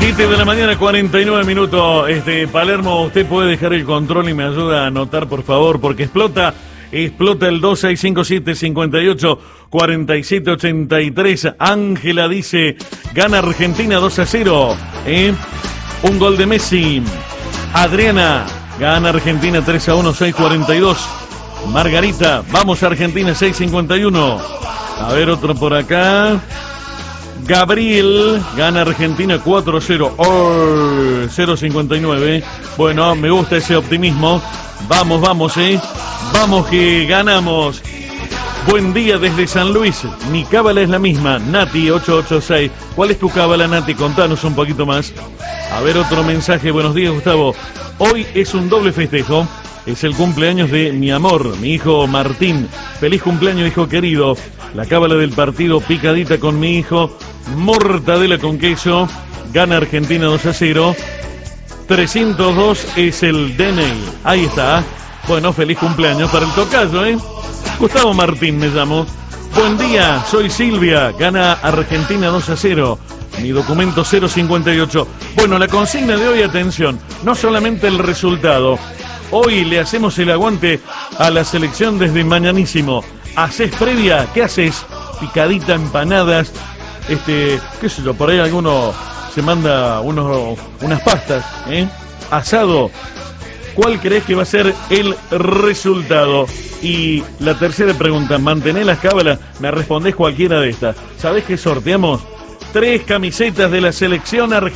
7 de la mañana, 49 minutos. Palermo, usted puede dejar el control y me ayuda a anotar, por favor, porque explota el 2657-58-47-83. Ángela dice, gana Argentina 2-0. Un gol de Messi. Adriana, gana Argentina 3-1, 6-42. Margarita, vamos Argentina 6-51. A ver, otro por acá. Gabriel, gana Argentina 4-0, 0-59. Bueno, me gusta ese optimismo. Vamos, vamos, vamos que ganamos. Buen día desde San Luis. Mi cábala es la misma, Nati 886. ¿Cuál es tu cábala, Nati? Contanos un poquito más. A ver, otro mensaje. Buenos días, Gustavo. Hoy es un doble festejo. Es el cumpleaños de mi amor, mi hijo Martín. Feliz cumpleaños, hijo querido. La cábala del partido, picadita con mi hijo, mortadela con queso. Gana Argentina 2-0. 302 es el DNI. Ahí está. Bueno, feliz cumpleaños para el tocayo, Gustavo Martín me llamo. Buen día, soy Silvia. Gana Argentina 2-0. Mi documento 058. Bueno, la consigna de hoy, atención, no solamente el resultado. Hoy le hacemos el aguante a la selección desde mañanísimo. ¿Haces previa? ¿Qué haces? Picadita, empanadas, qué sé yo, por ahí alguno se manda unas pastas, asado. ¿Cuál crees que va a ser el resultado? Y la tercera pregunta, ¿mantenés las cábalas? Me respondés cualquiera de estas. ¿Sabés qué sorteamos? 3 camisetas de la selección argentina.